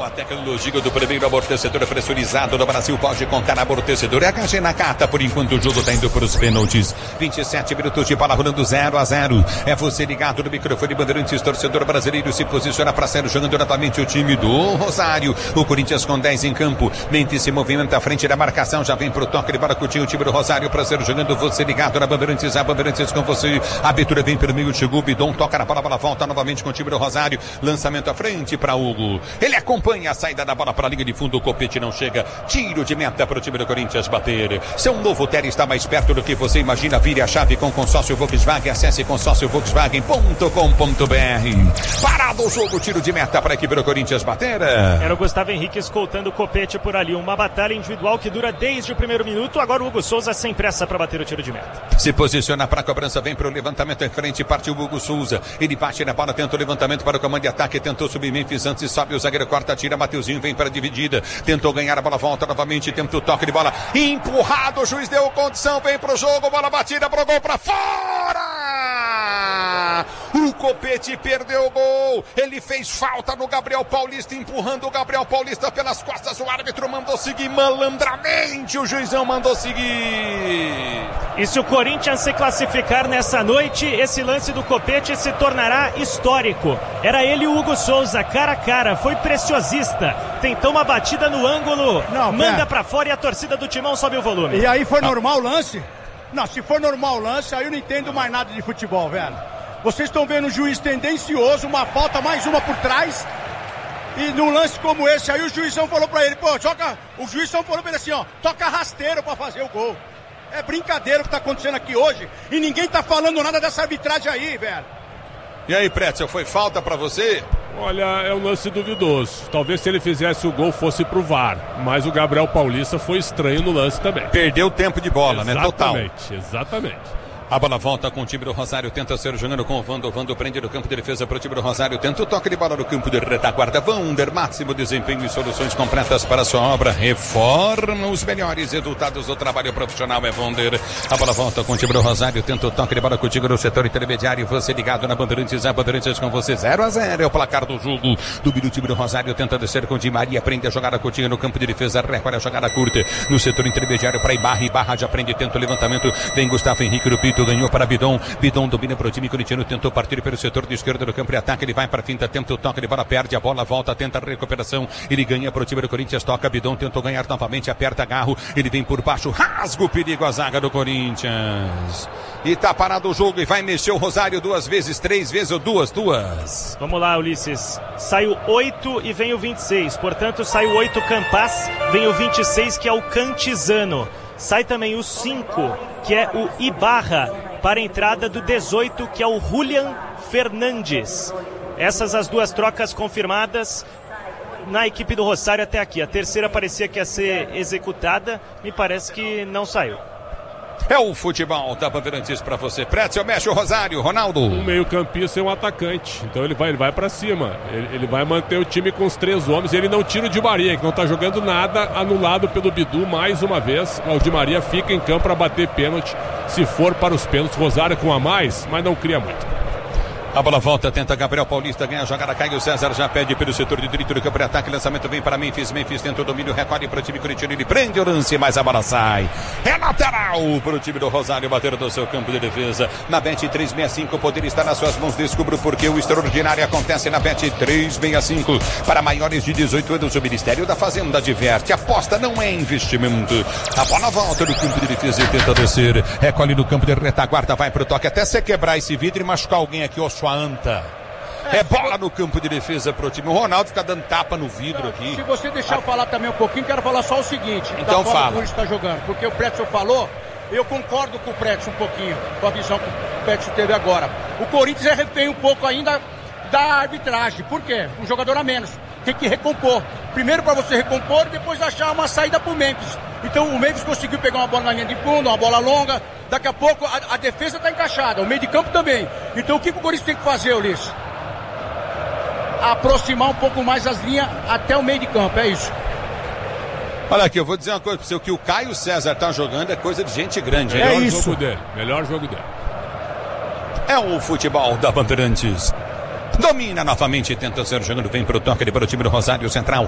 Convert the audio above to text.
a tecnologia do primeiro amortecedor pressurizado do Brasil. Pode contar amortecedor. É a HG Nakata. Por enquanto o jogo está indo para os pênaltis. 27 minutos de bola rolando 0-0. É você ligado no microfone Bandeirantes. Torcedor brasileiro se posiciona para ser jogando novamente o time do Rosário. O Corinthians com 10 em campo. Mente se movimenta à frente da marcação. Já vem pro toque de bola curtinho o time do Rosário para ser jogando. Você ligado na Bandeirantes. A Bandeirantes com você. A abertura vem pelo meio. Chegou o Bidon. Toca na bola. Bola volta novamente com o time do Rosário. Lançamento à frente para Hugo. Ele acompanha a saída da bola para a linha de fundo. O Copete não chega. Tiro de meta para o time do Corinthians bater. Seu novo Terra está mais perto do que você imagina. Vire a chave com consórcio Volkswagen. Acesse consórciovolkswagen.com.br. Parado o jogo. Tiro de meta para a equipe do Corinthians bater. Era o Gustavo Henrique escoltando o Copete por ali. Uma batalha individual que dura desde o primeiro minuto. Agora o Hugo Souza sem pressa para bater o tiro de meta. Se posiciona para a cobrança. Vem para o levantamento em frente. Partiu o Hugo Souza. Ele bate na bola. Tenta o levantamento para o comando de ataque. Tentou subir Memphis antes. Sobe o zagueiro. Corta, tira. Mateuzinho vem para a dividida. Tentou ganhar a bola. Volta novamente. Tenta o toque de bola. Empurrado. O juiz deu condição. Vem para o jogo. Bola batida pro gol para fora. O Copete perdeu o gol. Ele fez falta no Gabriel Paulista. Empurrando o Gabriel Paulista pelas costas. O árbitro mandou seguir malandramente. O juizão mandou seguir. E se o Corinthians se classificar nessa noite, esse lance do Copete se tornará histórico. Era ele e o Hugo Souza, cara a cara. Foi preciosista. Tentou uma batida no ângulo. Não, manda pra fora e a torcida do Timão sobe o volume. E aí foi normal o lance? Não, se for normal o lance, aí eu não entendo mais nada de futebol, velho. Vocês estão vendo um juiz tendencioso, uma falta, mais uma por trás. E num lance como esse, aí o juizão falou pra ele, pô, joga. O juizão falou pra ele assim, ó, toca rasteiro pra fazer o gol. É brincadeira o que tá acontecendo aqui hoje. E ninguém tá falando nada dessa arbitragem aí, velho. E aí, Pretzel, foi falta pra você? Olha, é um lance duvidoso. Talvez se ele fizesse o gol fosse pro VAR. Mas o Gabriel Paulista foi estranho no lance também. Perdeu tempo de bola, né? Total. Exatamente. A bola volta com o time do Rosário, tenta ser jogando com o Vando. O Vando prende no campo de defesa para o time do Rosário. Tenta o toque de bola no campo de retaguarda. Vander, máximo desempenho e soluções completas para a sua obra. Reforma os melhores resultados do trabalho profissional. É Vander. A bola volta com o time do Rosário. Tenta o toque de bola contigo no setor intermediário. Você ligado na Bandeirantes. A Bandeirantes com você. 0-0 é o placar do jogo. Do time do Rosário tenta descer com o Di Maria. Prende a jogada contigo no campo de defesa. Recolhe a jogada curta no setor intermediário para Ibarra. Ibarra já prende. Tenta o levantamento. Vem Gustavo Henrique do Pito. Ganhou para Bidon. Bidon domina para o time corintiano. Tentou partir pelo setor de esquerda do campo de ataque. Ele vai para a finta. Tenta o toque de bola. Perde a bola. Volta. Tenta a recuperação. Ele ganha para o time do Corinthians. Toca Bidon. Tentou ganhar novamente. Aperta Garro. Ele vem por baixo. Rasga o perigo a zaga do Corinthians. E tá parado o jogo. E vai mexer o Rosário 2 vezes, 3 vezes ou duas. Vamos lá, Ulisses. Saiu 8 e vem o 26. Portanto, saiu 8 Campas. Vem o 26, que é o Cantizano. Sai também o 5, que é o Ibarra, para a entrada do 18, que é o Julian Fernandes. Essas as duas trocas confirmadas na equipe do Rosário até aqui. A terceira parecia que ia ser executada, me parece que não saiu. É o futebol da Bandeirantes para você. Pretzel, mexe o Rosário, Ronaldo. Um meio campista e um atacante. Então ele vai para cima. Ele vai manter o time com os 3 homens. Ele não tira o Di Maria, que não tá jogando nada, anulado pelo Bidu mais uma vez. O Di Maria fica em campo para bater pênalti. Se for para os pênaltis, Rosário com a mais, mas não cria muito. A bola volta, tenta Gabriel Paulista, ganha a jogada, Caio César já pede pelo setor de direito do campo de ataque, lançamento vem para Memphis tenta o domínio, recolhe para o time corintiano, ele prende o lance, mas a bola sai. É lateral para o time do Rosário, bater do seu campo de defesa. Na Bet 365, o poder está nas suas mãos, descubra porque o extraordinário acontece na Bet 365. Para maiores de 18 anos, o Ministério da Fazenda adverte, aposta não é investimento. A bola volta do campo de defesa e tenta descer, recolhe no campo de retaguarda, vai para o toque, até você quebrar esse vidro e machucar alguém aqui, ó, sua anta. É bola no campo de defesa pro time. O Ronaldo fica dando tapa no vidro aqui. Se você deixar eu falar também um pouquinho, quero falar só o seguinte. Então fala. O está jogando, porque o Pretzel falou, eu concordo com o Pretzel um pouquinho, com a visão que o Pretzel teve agora. O Corinthians é refém um pouco ainda da arbitragem. Por quê? Um jogador a menos. Tem que recompor. Primeiro para você recompor e depois achar uma saída pro Memphis. Então o Memphis conseguiu pegar uma bola na linha de fundo, uma bola longa. Daqui a pouco a defesa está encaixada, o meio de campo também. Então o que o Corinthians tem que fazer, Ulisses? Aproximar um pouco mais as linhas até o meio de campo, é isso. Olha aqui, eu vou dizer uma coisa para você, o que o Caio César tá jogando é coisa de gente grande. Melhor jogo dele, melhor jogo dele. É o futebol da Bandeirantes. Domina novamente, tenta ser jogando, vem pro toque para o time do Rosário Central.